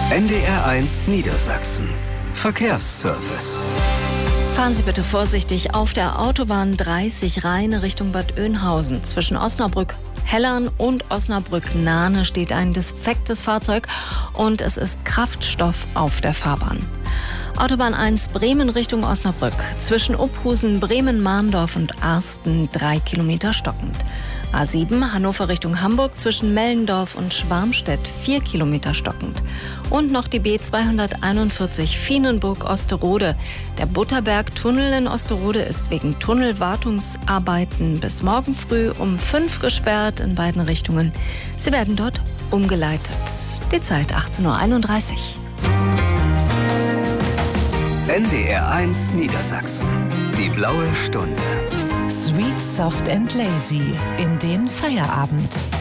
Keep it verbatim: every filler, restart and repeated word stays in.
N D R eins Niedersachsen. Verkehrsservice. Fahren Sie bitte vorsichtig auf der Autobahn dreißig Rheine Richtung Bad Oeynhausen. Zwischen Osnabrück-Hellern und Osnabrück-Nahne steht ein defektes Fahrzeug und es ist Kraftstoff auf der Fahrbahn. Autobahn eins Bremen Richtung Osnabrück. Zwischen Uphusen, Bremen-Mahndorf und Arsten drei Kilometer stockend. A sieben Hannover Richtung Hamburg zwischen Mellendorf und Schwarmstedt vier Kilometer stockend. Und noch die B zweihunderteinundvierzig Fienenburg-Osterode. Der Butterberg-Tunnel in Osterode ist wegen Tunnelwartungsarbeiten bis morgen früh um fünf gesperrt in beiden Richtungen. Sie werden dort umgeleitet. Die Zeit achtzehn Uhr einunddreißig. N D R eins Niedersachsen. Die blaue Stunde. Sweet, soft and lazy in den Feierabend.